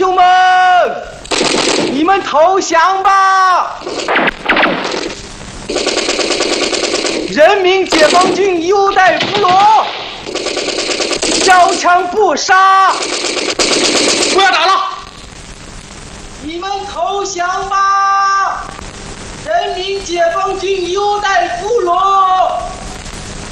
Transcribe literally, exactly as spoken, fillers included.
兄们，你们投降吧！人民解放军优待俘虏，交枪不杀！ 不要打了！ 你们投降吧！人民解放军优待俘虏，